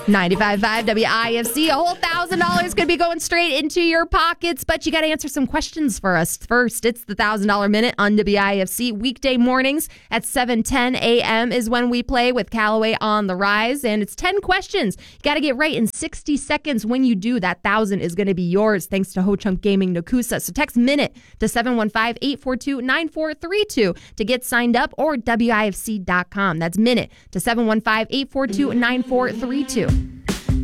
95.5 WIFC. A whole $1,000 could be going straight into your pockets, but you got to answer some questions for us. First, it's the $1,000 Minute on WIFC. Weekday mornings at 7:10 a.m. is when we play with Callaway on the Rise, and it's 10 questions. You got to get right in 60 seconds. When you do, that 1,000 is going to be yours thanks to Ho Chunk Gaming Nakusa. So text Minute to 715-842-9432 to get signed up, or WIFC.com. That's Minute to 715-842-9432.